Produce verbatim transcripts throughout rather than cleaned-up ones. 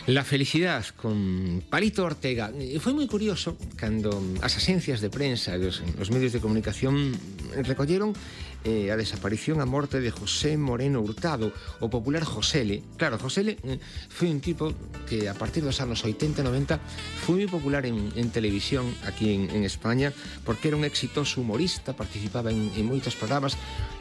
La felicidad con Palito Ortega. Foi moi curioso cando as axencias de prensa e os, os medios de comunicación recolleron eh, a desaparición, a morte de José Moreno Hurtado, o popular Josele. Claro, Josele eh, foi un tipo que a partir dos anos oitenta e noventa foi moi popular en, en televisión aquí en, en España, porque era un exitoso humorista, participaba en, en moitos programas.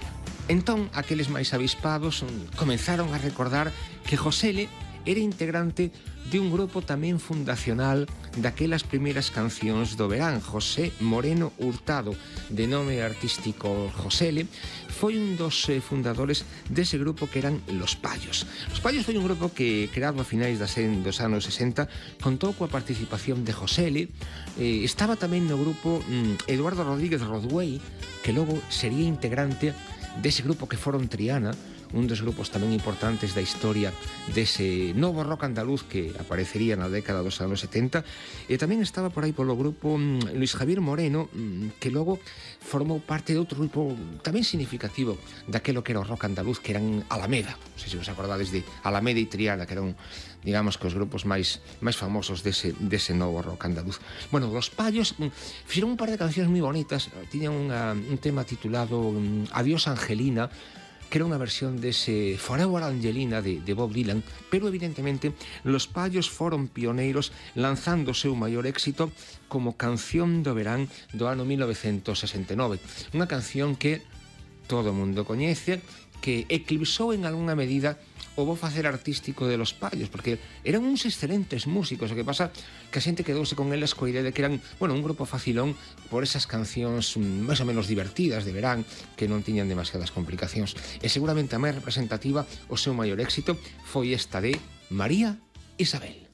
Entón, aqueles máis avispados comenzaron a recordar que Josele era integrante de un grupo tamén fundacional daquelas primeiras cancións do verán. José Moreno Hurtado, de nome artístico Josele, foi un dos eh, fundadores dese grupo que eran Los Payos. Los Payos foi un grupo que, creado a finais das, dos anos sesenta, contou coa participación de Josele. Eh, estaba tamén no grupo mm, Eduardo Rodríguez Rodway, que logo sería integrante dese grupo que foron Triana, un dos grupos tamén importantes da historia dese novo rock andaluz que aparecería na década dos anos setenta, e tamén estaba por aí polo grupo mm, Luis Javier Moreno, mm, que logo formou parte de outro grupo tamén significativo daquelo que era o rock andaluz, que eran Alameda. Non sei se vos acordades de Alameda e Triana, que eran, digamos, que os grupos máis máis famosos dese, dese novo rock andaluz. Bueno, Los Payos mm, fixeron un par de cancións moi bonitas. Tiñan unha, un tema titulado mm, Adiós Angelina, que era unha versión dese Forever Angelina de, de Bob Dylan, pero evidentemente Los Payos foron pioneiros lanzando o seu maior éxito como canción do verán do ano mil novecentos sesenta e nove, unha canción que todo o mundo coñece, que eclipsou en algunha medida o bo facer artístico de Los Payos, porque eran uns excelentes músicos. O que pasa que a xente quedouse con eles coa idea de que eran, bueno, un grupo facilón por esas cancións máis ou menos divertidas de verán, que non tiñan demasiadas complicacións. E seguramente a máis representativa, o seu maior éxito, foi esta de María Isabel.